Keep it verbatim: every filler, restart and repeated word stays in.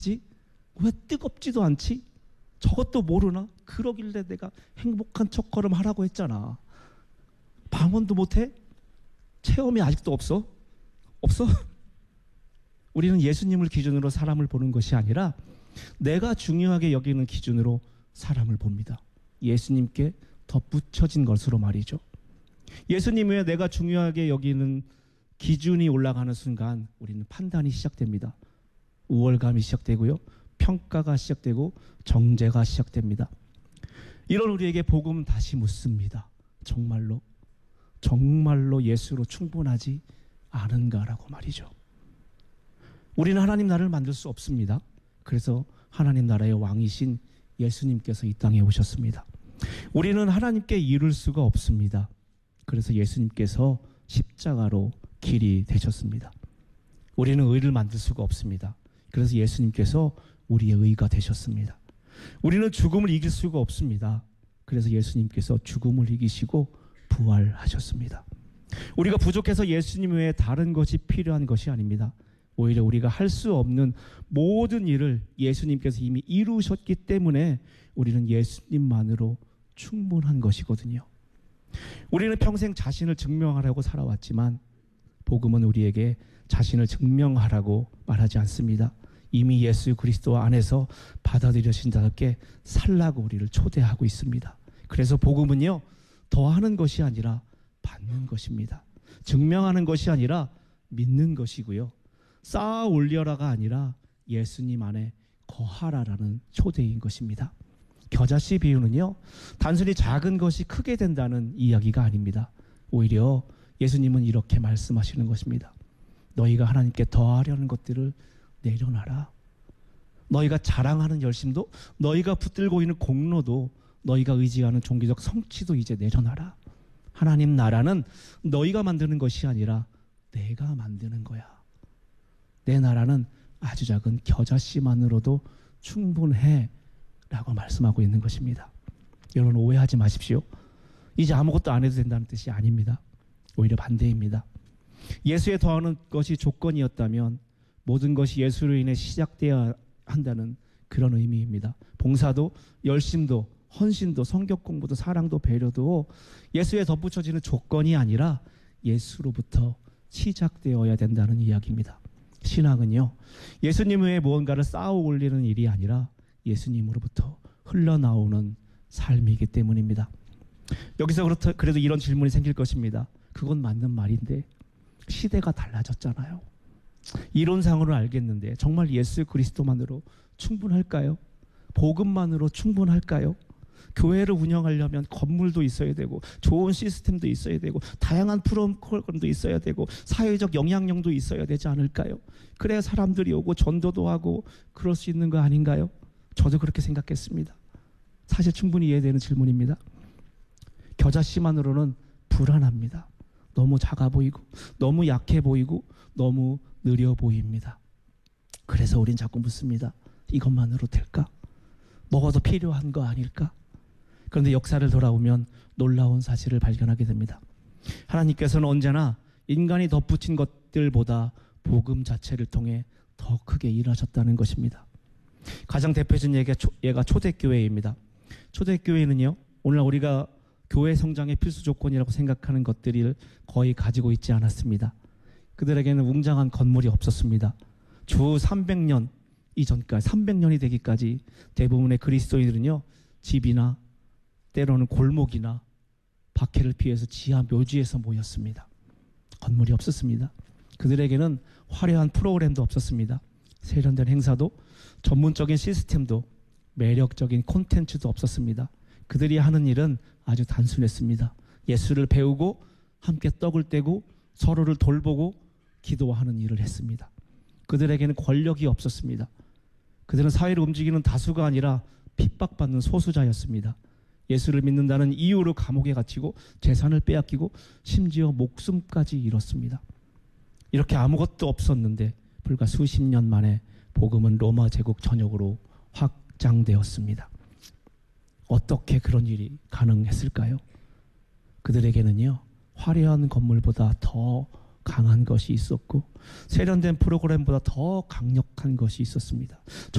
왜 뜨겁지도 않지? 저것도 모르나? 그러길래 내가 행복한 첫걸음 하라고 했잖아. 방언도 못해? 체험이 아직도 없어? 없어? 우리는 예수님을 기준으로 사람을 보는 것이 아니라 내가 중요하게 여기는 기준으로 사람을 봅니다. 예수님께 덧붙여진 것으로 말이죠. 예수님 외에 내가 중요하게 여기는 기준이 올라가는 순간 우리는 판단이 시작됩니다. 우월감이 시작되고요. 평가가 시작되고 정죄가 시작됩니다. 이런 우리에게 복음은 다시 묻습니다. 정말로 정말로 예수로 충분하지 않은가라고 말이죠. 우리는 하나님 나라를 만들 수 없습니다. 그래서 하나님 나라의 왕이신 예수님께서 이 땅에 오셨습니다. 우리는 하나님께 이룰 수가 없습니다. 그래서 예수님께서 십자가로 길이 되셨습니다. 우리는 의를 만들 수가 없습니다. 그래서 예수님께서 우리의 의가 되셨습니다. 우리는 죽음을 이길 수가 없습니다. 그래서 예수님께서 죽음을 이기시고 부활하셨습니다. 우리가 부족해서 예수님 외에 다른 것이 필요한 것이 아닙니다. 오히려 우리가 할 수 없는 모든 일을 예수님께서 이미 이루셨기 때문에 우리는 예수님만으로 충분한 것이거든요. 우리는 평생 자신을 증명하려고 살아왔지만 복음은 우리에게 자신을 증명하라고 말하지 않습니다. 이미 예수 그리스도 안에서 받아들여진 자답게 살라고 우리를 초대하고 있습니다. 그래서 복음은요, 더하는 것이 아니라 받는 것입니다. 증명하는 것이 아니라 믿는 것이고요. 쌓아 올려라가 아니라 예수님 안에 거하라라는 초대인 것입니다. 겨자씨 비유는요, 단순히 작은 것이 크게 된다는 이야기가 아닙니다. 오히려 예수님은 이렇게 말씀하시는 것입니다. 너희가 하나님께 더하려는 것들을 내려놔라. 너희가 자랑하는 열심도, 너희가 붙들고 있는 공로도, 너희가 의지하는 종교적 성취도 이제 내려놔라. 하나님 나라는 너희가 만드는 것이 아니라 내가 만드는 거야. 내 나라는 아주 작은 겨자씨만으로도 충분해 라고 말씀하고 있는 것입니다. 여러분 오해하지 마십시오. 이제 아무것도 안 해도 된다는 뜻이 아닙니다. 오히려 반대입니다. 예수에 더하는 것이 조건이었다면 모든 것이 예수로 인해 시작되어야 한다는 그런 의미입니다. 봉사도, 열심도, 헌신도, 성경 공부도, 사랑도, 배려도 예수에 덧붙여지는 조건이 아니라 예수로부터 시작되어야 된다는 이야기입니다. 신앙은요, 예수님 외에 무언가를 쌓아 올리는 일이 아니라 예수님으로부터 흘러나오는 삶이기 때문입니다. 여기서 그렇다, 그래도 이런 질문이 생길 것입니다. 그건 맞는 말인데 시대가 달라졌잖아요. 이론상으로 알겠는데 정말 예수 그리스도만으로 충분할까요? 복음만으로 충분할까요? 교회를 운영하려면 건물도 있어야 되고 좋은 시스템도 있어야 되고 다양한 프로그램도 있어야 되고 사회적 영향력도 있어야 되지 않을까요? 그래야 사람들이 오고 전도도 하고 그럴 수 있는 거 아닌가요? 저도 그렇게 생각했습니다. 사실 충분히 이해되는 질문입니다. 겨자씨만으로는 불안합니다. 너무 작아 보이고 너무 약해 보이고 너무 느려 보입니다. 그래서 우린 자꾸 묻습니다. 이것만으로 될까? 뭐가 더 필요한 거 아닐까? 그런데 역사를 돌아보면 놀라운 사실을 발견하게 됩니다. 하나님께서는 언제나 인간이 덧붙인 것들보다 복음 자체를 통해 더 크게 일하셨다는 것입니다. 가장 대표적인 예가, 예가 초대교회입니다. 초대교회는요, 오늘날 우리가 교회 성장의 필수 조건이라고 생각하는 것들을 거의 가지고 있지 않았습니다. 그들에게는 웅장한 건물이 없었습니다. 주 삼백 년 이전까지, 삼백 년이 되기까지 대부분의 그리스도인들은요, 집이나 때로는 골목이나 박해를 피해서 지하 묘지에서 모였습니다. 건물이 없었습니다. 그들에게는 화려한 프로그램도 없었습니다. 세련된 행사도, 전문적인 시스템도, 매력적인 콘텐츠도 없었습니다. 그들이 하는 일은 아주 단순했습니다. 예수를 배우고 함께 떡을 떼고 서로를 돌보고 기도하는 일을 했습니다. 그들에게는 권력이 없었습니다. 그들은 사회를 움직이는 다수가 아니라 핍박받는 소수자였습니다. 예수를 믿는다는 이유로 감옥에 갇히고 재산을 빼앗기고 심지어 목숨까지 잃었습니다. 이렇게 아무것도 없었는데 불과 수십 년 만에 복음은 로마 제국 전역으로 확장되었습니다. 어떻게 그런 일이 가능했을까요? 그들에게는요, 화려한 건물보다 더 강한 것이 있었고 세련된 프로그램보다 더 강력한 것이 있었습니다.